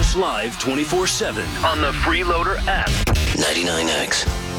us live 24/7 on the Freeloader app. 99X.